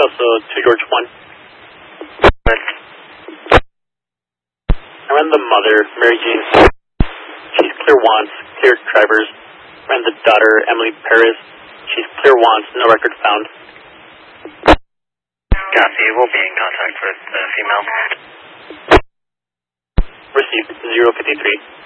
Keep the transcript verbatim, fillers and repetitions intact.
also to George one. I ran the mother, Mary Jane. She's clear wants, clear drivers. Ran the daughter, Emily Paris. She's clear wants, no record found. Copy, we'll be in contact with the female. Received, zero fifty-three.